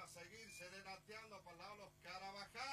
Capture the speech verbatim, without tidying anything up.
seguir serenateando para el lado de los Carabajal.